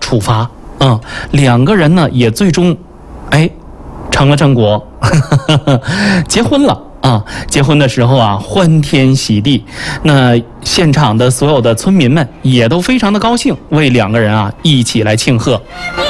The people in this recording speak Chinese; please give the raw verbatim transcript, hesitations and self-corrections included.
处罚。嗯，两个人呢也最终，哎，成了正果，结婚了。啊，结婚的时候啊，欢天喜地，那现场的所有的村民们也都非常的高兴，为两个人啊一起来庆贺。